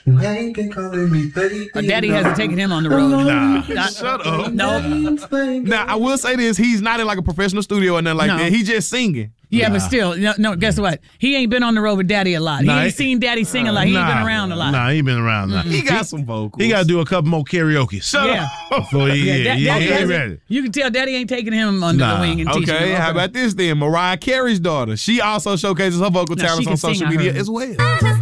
Daddy hasn't taken him on the road. Nah, shut up. No. Now, I will say this. He's not in like a professional studio or nothing like that. He just singing. Yeah, but still, no, guess what? He ain't been on the road with Daddy a lot. He ain't seen Daddy sing a lot. He ain't been around a lot. Nah, he ain't been around a lot. He got some vocals. He got to do a couple more karaoke. Shut up. Before he ready. You can tell Daddy ain't taking him under the wing and teaching him. Okay, how about this then? Mariah Carey's daughter. She also showcases her vocal talents on social media as well.